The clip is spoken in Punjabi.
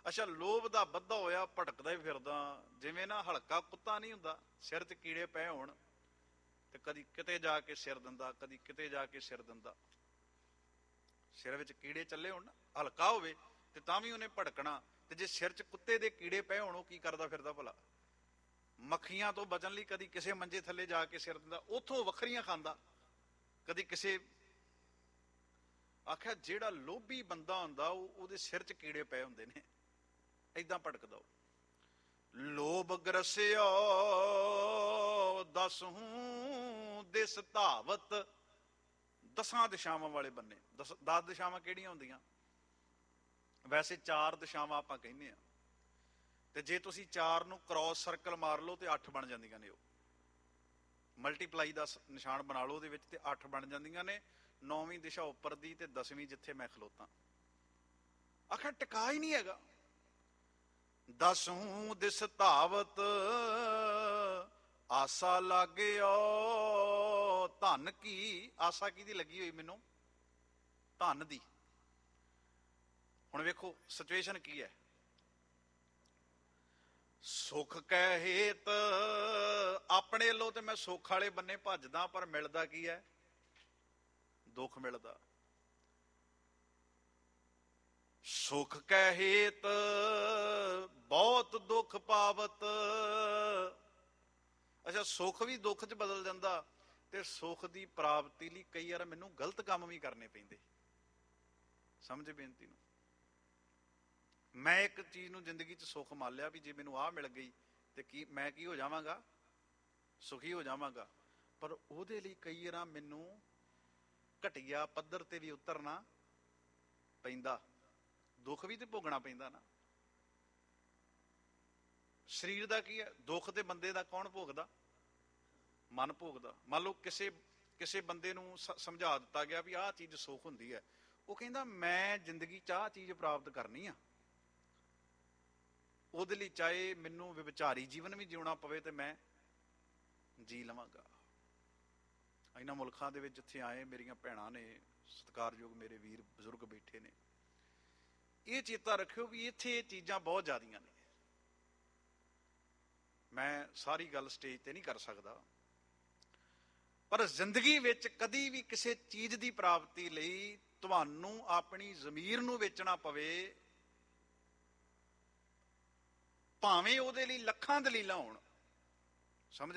ਅੱਛਾ, ਲੋਭ ਦਾ ਬੱਧਾ ਹੋਇਆ ਭਟਕਦਾ ਹੀ ਫਿਰਦਾ, ਜਿਵੇਂ ਨਾ ਹਲਕਾ ਕੁੱਤਾ ਨਹੀਂ ਹੁੰਦਾ, ਸਿਰ 'ਚ ਕੀੜੇ ਪਏ ਹੋਣ ਤੇ ਕਦੀ ਕਿਤੇ ਜਾ ਕੇ ਸਿਰ ਦਿੰਦਾ, ਕਦੀ ਕਿਤੇ ਜਾ ਕੇ ਸਿਰ ਦਿੰਦਾ। ਸਿਰ ਵਿੱਚ ਕੀੜੇ ਚੱਲੇ ਹੋਣ ਨਾ, ਹਲਕਾ ਹੋਵੇ ਤੇ ਤਾਂ ਵੀ ਉਹਨੇ ਭਟਕਣਾ। ਤੇ ਜੇ ਸਿਰ 'ਚ ਕੁੱਤੇ ਦੇ ਕੀੜੇ ਪਏ ਹੋਣ, ਉਹ ਕੀ ਕਰਦਾ ਫਿਰਦਾ ਭਲਾ? ਮੱਖੀਆਂ ਤੋਂ ਬਚਣ ਲਈ ਕਦੀ ਕਿਸੇ ਮੰਜੇ ਥੱਲੇ ਜਾ ਕੇ ਸਿਰ ਦਿੰਦਾ, ਉੱਥੋਂ ਵੱਖਰੀਆਂ ਖਾਂਦਾ, ਕਦੀ ਕਿਸੇ। ਆਖਿਆ ਜਿਹੜਾ ਲੋਭੀ ਬੰਦਾ ਹੁੰਦਾ, ਉਹਦੇ ਸਿਰ 'ਚ ਕੀੜੇ ਪਏ ਹੁੰਦੇ ਨੇ, ਏਦਾਂ ਭਟਕਦਾ ਉਹ। ਲੋਭ ਗਰਸਿਓ ਦਸਹੂੰ ਦਿਸ ਧਾਵਤ। 10 ਦਿਸ਼ਾਵਾਂ ਵਾਲੇ ਬੰਨੇ। 10 ਦਿਸ਼ਾਵਾਂ ਕਿਹੜੀਆਂ ਹੁੰਦੀਆਂ? ਵੈਸੇ 4 ਦਿਸ਼ਾਵਾਂ ਆਪਾਂ ਕਹਿੰਦੇ ਆ, ਤੇ ਜੇ ਤੁਸੀਂ 4 ਨੂੰ ਕ੍ਰੋਸ ਸਰਕਲ ਮਾਰ ਲਓ ਤੇ 8 ਬਣ ਜਾਂਦੀਆਂ ਨੇ। ਉਹ ਮਲਟੀਪਲਾਈ ਦਾ ਨਿਸ਼ਾਨ ਬਣਾ ਲਓ ਉਹਦੇ ਵਿੱਚ ਤੇ 8 ਬਣ ਜਾਂਦੀਆਂ ਨੇ। 9ਵੀਂ ਦਿਸ਼ਾ ਉੱਪਰ ਦੀ ਤੇ 10ਵੀਂ ਜਿੱਥੇ ਮੈਂ ਖਲੋਤਾ। ਆਖਿਰ ਟਿਕਾ ਹੀ ਨਹੀਂ ਹੈਗਾ। ਦਸਹੂੰ ਦਿਸ ਧਾਵਤ ਆਸਾ ਲਾਗਿਓ ਧਨ ਕੀ। ਆਸਾ ਕਿਹਦੀ ਲੱਗੀ ਹੋਈ ਮੈਨੂੰ? ਧਨ ਦੀ। ਹੁਣ ਵੇਖੋ ਸਿਚੁਏਸ਼ਨ ਕੀ ਹੈ। ਸੁੱਖ ਕੈ ਹੇਤ ਆਪਣੇ ਵੱਲੋਂ ਤੇ ਮੈਂ ਸੁੱਖ ਵਾਲੇ ਬੰਨੇ ਭੱਜਦਾ, ਪਰ ਮਿਲਦਾ ਕੀ ਹੈ? ਦੁੱਖ ਮਿਲਦਾ। ਸੁੱਖ ਕੈ ਹੇਤ ਬਹੁਤ ਦੁੱਖ ਪਾਵਤ। ਅੱਛਾ, ਸੁੱਖ ਵੀ ਦੁੱਖ 'ਚ ਬਦਲ ਜਾਂਦਾ, ਤੇ ਸੁੱਖ ਦੀ ਪ੍ਰਾਪਤੀ ਲਈ ਕਈ ਵਾਰ ਮੈਨੂੰ ਗਲਤ ਕੰਮ ਵੀ ਕਰਨੇ ਪੈਂਦੇ। ਸਮਝ ਬੇਨਤੀ ਨੂੰ? ਮੈਂ ਇੱਕ ਚੀਜ਼ ਨੂੰ ਜ਼ਿੰਦਗੀ 'ਚ ਸੁੱਖ ਮੰਨ ਲਿਆ ਵੀ ਜੇ ਮੈਨੂੰ ਆਹ ਮਿਲ ਗਈ ਤੇ ਮੈਂ ਕੀ ਹੋ ਜਾਵਾਂਗਾ? ਸੁਖੀ ਹੋ ਜਾਵਾਂਗਾ। ਪਰ ਉਹਦੇ ਲਈ ਕਈ ਵਾਰ ਮੈਨੂੰ ਘਟੀਆ ਪੱਧਰ ਤੇ ਵੀ ਉਤਰਨਾ ਪੈਂਦਾ, ਦੁੱਖ ਵੀ ਤੇ ਭੋਗਣਾ ਪੈਂਦਾ ਨਾ। ਸਰੀਰ ਦਾ ਕੀ ਹੈ? ਦੁੱਖ ਤੇ ਬੰਦੇ ਦਾ ਕੌਣ ਭੋਗਦਾ? ਮਨ ਭੋਗਦਾ। ਮੰਨ ਲਓ ਕਿਸੇ ਬੰਦੇ ਨੂੰ ਸਮਝਾ ਦਿੱਤਾ ਗਿਆ ਵੀ ਆਹ ਚੀਜ਼ ਸੁੱਖ ਹੁੰਦੀ ਹੈ, ਉਹ ਕਹਿੰਦਾ ਮੈਂ ਜ਼ਿੰਦਗੀ 'ਚ ਆਹ ਚੀਜ਼ ਪ੍ਰਾਪਤ ਕਰਨੀ ਆ, ਉਹਦੇ ਲਈ ਚਾਹੇ ਮੈਨੂੰ ਵਿਵਚਾਰੀ ਜੀਵਨ ਵੀ ਜਿਉਣਾ ਪਵੇ ਤੇ ਮੈਂ ਜੀ ਲਵਾਂਗਾ। ਇਹਨਾਂ ਮੁਲਕਾਂ ਦੇ ਵਿੱਚ ਜਿੱਥੇ ਆਏ ਮੇਰੀਆਂ ਭੈਣਾਂ ਨੇ, ਸਤਿਕਾਰਯੋਗ ਮੇਰੇ ਵੀਰ ਬਜ਼ੁਰਗ ਬੈਠੇ ਨੇ, ਇਹ ਚੇਤਾ ਰੱਖਿਓ ਵੀ ਇੱਥੇ ਇਹ ਚੀਜ਼ਾਂ ਬਹੁਤ ਜ਼ਿਆਦੀਆਂ ਨੇ। ਮੈਂ ਸਾਰੀ ਗੱਲ ਸਟੇਜ ਤੇ ਨਹੀਂ ਕਰ ਸਕਦਾ, ਪਰ ਜ਼ਿੰਦਗੀ ਵਿੱਚ ਕਦੀ ਵੀ ਕਿਸੇ ਚੀਜ਼ ਦੀ ਪ੍ਰਾਪਤੀ ਲਈ ਤੁਹਾਨੂੰ ਆਪਣੀ ਜ਼ਮੀਰ ਨੂੰ ਵੇਚਣਾ ਪਵੇ, ਭਾਵੇਂ ਉਹਦੇ ਲਈ ਲੱਖਾਂ ਦਲੀਲਾਂ ਹੋਣ,